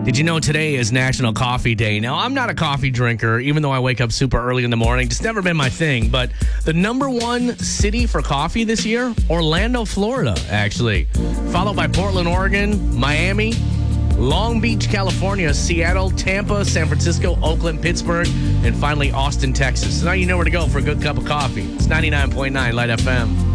Did you know today is National Coffee Day? Now, I'm not a coffee drinker, even though I wake up super early in the morning. It's never been my thing. But the number one city for coffee this year, Orlando, Florida, actually. Followed by Portland, Oregon, Miami, Long Beach, California, Seattle, Tampa, San Francisco, Oakland, Pittsburgh, and finally Austin, Texas. So now you know where to go for a good cup of coffee. It's 99.9 Light FM.